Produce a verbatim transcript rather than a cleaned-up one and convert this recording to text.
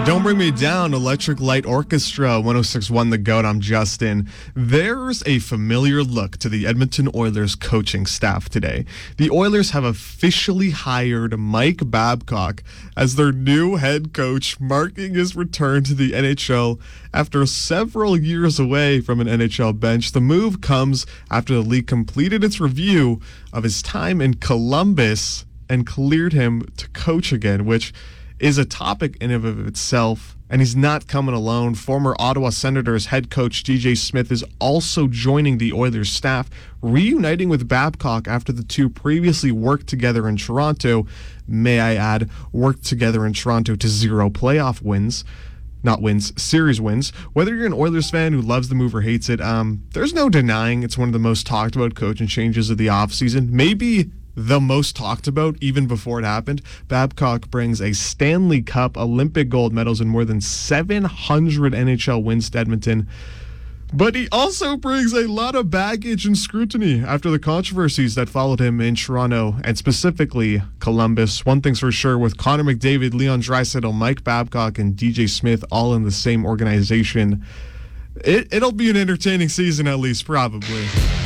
Don't Bring Me Down, Electric Light Orchestra, one oh six point one The Goat. I'm Justin. There's a familiar look to the Edmonton Oilers coaching staff today. The Oilers have officially hired Mike Babcock as their new head coach, marking his return to the N H L after several years away from an N H L bench. The move comes after the league completed its review of his time in Columbus and cleared him to coach again, which is a topic in and of itself, and he's not coming alone. Former Ottawa Senators head coach D J Smith is also joining the Oilers staff, reuniting with Babcock after the two previously worked together in Toronto. May I add, worked together in Toronto to zero playoff wins. Not wins, series wins. Whether you're an Oilers fan who loves the move or hates it, um, there's no denying it's one of the most talked about coaching changes of the offseason. Maybe the most talked about even before it happened. Babcock brings a Stanley Cup, Olympic gold medals, and more than seven hundred N H L wins to Edmonton. But he also brings a lot of baggage and scrutiny after the controversies that followed him in Toronto and specifically Columbus. One thing's for sure, with Connor McDavid, Leon Draisaitl, Mike Babcock, and D J Smith all in the same organization, it, it'll be an entertaining season at least, probably.